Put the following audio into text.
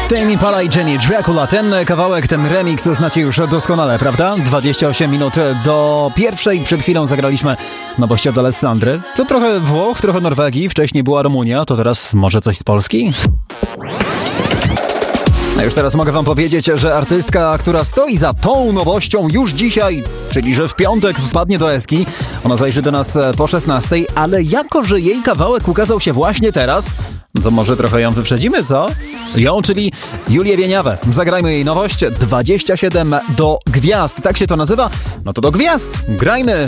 Tame Impala i Jenny Dracula. Ten kawałek, ten remix znacie już doskonale, prawda? 28 minut do pierwszej. Przed chwilą zagraliśmy nowość od Alessandry. To trochę Włoch, trochę Norwegii. Wcześniej była Rumunia, to teraz może coś z Polski? A już teraz mogę wam powiedzieć, że artystka, która stoi za tą nowością już dzisiaj, czyli że w piątek wpadnie do Eski, ona zajrzy do nas po 16, ale jako, że jej kawałek ukazał się właśnie teraz, to może trochę ją wyprzedzimy, co? Ją, czyli Julię Wieniawę. Zagrajmy jej nowość 27 do gwiazd. Tak się to nazywa? No to do gwiazd. Grajmy!